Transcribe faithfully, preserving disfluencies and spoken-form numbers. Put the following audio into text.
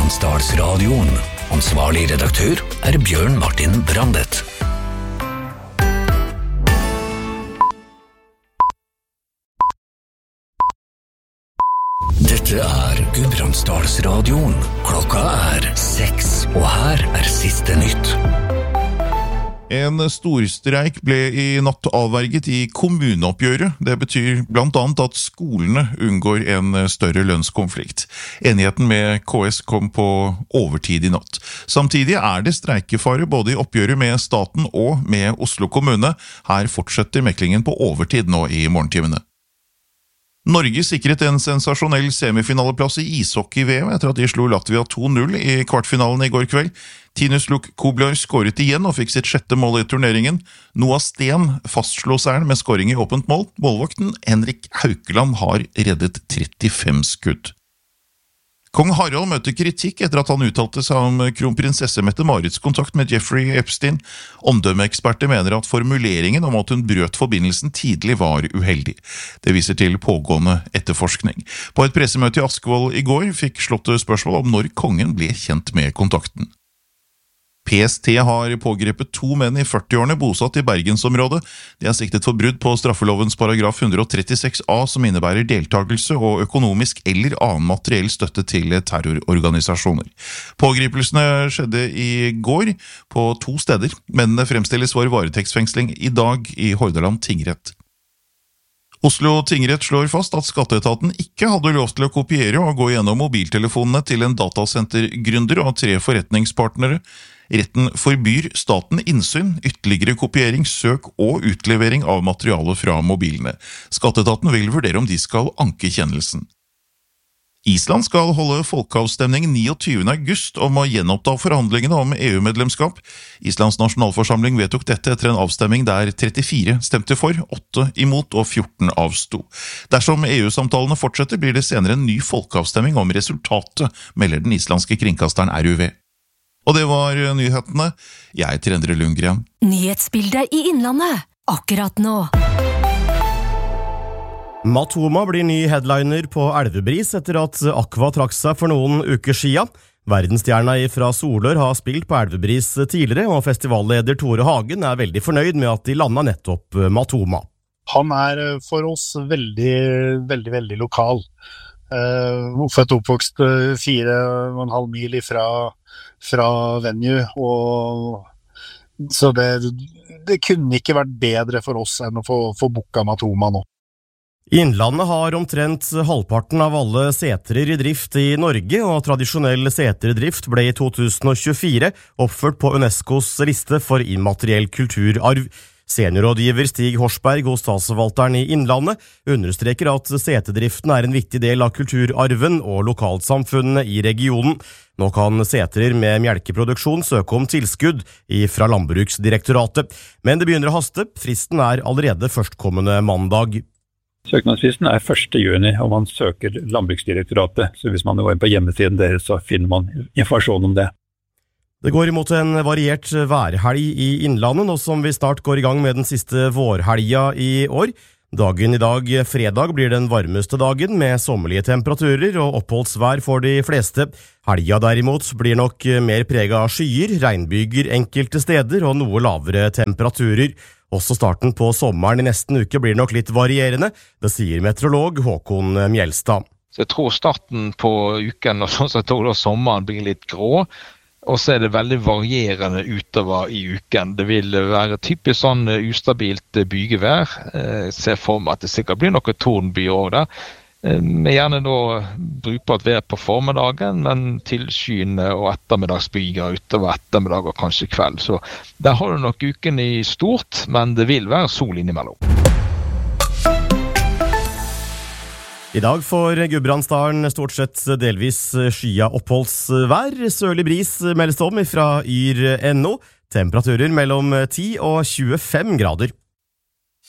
Gudbrandsdalsradioen. Ansvarlig redaktør er Bjørn Martin Brandet. Dette er Gudbrandsdalsradioen. Klokka er seks, og her er siste nytt. En storstreik ble i natt avverget i kommuneoppgjøret. Det betyr blant annet at skolene unngår en større lønnskonflikt. Enigheten med K S kom på overtid i natt. Samtidig er det streikefare både i oppgjøret med staten og med Oslo kommune. Her fortsetter meklingen på overtid nå i morgentimene. Norge sikret en sensasjonell semifinaleplass i ishockey-V M etter at de slo Latvia to null i kvartfinalen i går kveld. Tinus Luk Koblar skåret igjen og fikk sitt sjette mål i turneringen. Noah Sten fastslo seieren med skåring i åpent mål. Målvakten Henrik Haukeland har reddet trettifem skudd. Kong Harald møter kritikk etter at han uttalte seg om kronprinsesse Mette-Marits kontakt med Jeffrey Epstein. Omdømmeeksperter mener at formuleringen om at hun brøt forbindelsen tidlig var uheldig. Det viser til pågående etterforskning. På et pressemøte i Askvoll i går fikk Slottet spørsmål om når kongen ble kjent med kontakten. P S T har pågrepet to menn i førtiårene bosatt i Bergensområdet. De er siktet for brudd på straffelovens paragraf ett hundre trettiseks A, som innebærer deltagelse og økonomisk eller annen materiell støtte til terrororganisasjoner. Pågripelsene skjedde i går på to steder. Mennene fremstilles for varetektsfengsling i dag i Hordaland tingrett. Oslo tingrett slår fast at skatteetaten ikke hadde lov til å kopiere og gå gjennom mobiltelefonene til en datasentergründer og tre forretningspartnere. Retten forbyr staten innsyn, ytterligere kopiering, søk og utlevering av materiale fra mobilene. Skatteetaten vil vurdere om de skal anke kjennelsen. Island skal holde folkeavstemning niogtyvende august om å gjenoppta forhandlingene om E U-medlemskap. Islands nasjonalforsamling vedtok dette etter en avstemning der trettifire stemte for, åtte imot og fjorten avsto. Dersom E U-samtalene fortsetter, blir det senere en ny folkeavstemning om resultatet, melder den islandske kringkasteren R U V. Og det var nyhetene. Jeg heter Endre Lundgren. Nyhetsbildet i Innlandet, akkurat nå. Matoma blir ny headliner på Elvebris etter at Aqua trakk seg for noen uker siden. Verdensstjerna fra Solør har spilt på Elvebris tidligere, og festivalleder Tore Hagen er veldig fornøyd med at de landet nettopp Matoma. Han er for oss veldig, veldig, veldig lokal. Uh, født oppvokst fire og en halv mil fra, fra venue, og så det, det kunne ikke vært bedre for oss enn å få, få booka Matoma nå. Innlandet har omtrent halvparten av alle setrer i drift i Norge, og tradisjonell seterdrift ble i to tusen tjuefire oppført på UNESCOs liste for immateriell kulturarv. Seniorrådgiver Stig Horsberg hos statsforvalteren i Innlandet understreker at seterdriften er en viktig del av kulturarven og lokalsamfunnene i regionen. Nå kan setrer med melkeproduksjon søke om tilskudd fra Landbruksdirektoratet, men det begynner å haste. Fristen er allerede førstkommende mandag. Søknadsfristen er første juni, og man søker Landbruksdirektoratet, så hvis man går inn på hjemmesiden deres, så finner man informasjon om det. Det går imot en variert værhelg i Innlandet, nå som vi snart går i gang med den siste vårhelga i år. Dagen i dag, fredag, blir den varmeste dagen med sommerlige temperaturer og oppholdsvær for de fleste. Helga derimot blir nok mer preget av skyer, regnbyger enkelte steder og noe lavere temperaturer. Også starten på sommeren i nesten uke blir nok litt varierende, det sier meteorolog Håkon Mjelstad. Så jeg tror starten på uken og sånn, så jeg tror da sommeren blir litt grå, og så er det veldig varierende utover i uken. Det vil være typisk sånn ustabilt bygevær. Jeg ser for meg at det sikkert blir noe tordenbyer også der. Med gjerne da brukbart vær på formiddagen, men til skyene og ettermiddagsbyger utover ettermiddag og kanskje kveld. Så der har du nok uken i stort, men det vil være sol innimellom. I dag får Gudbrandsdalen stort sett delvis skya oppholdsvær. Sørlig bris meldes om fra yr punktum no. Temperaturer mellom ti og tjuefem grader.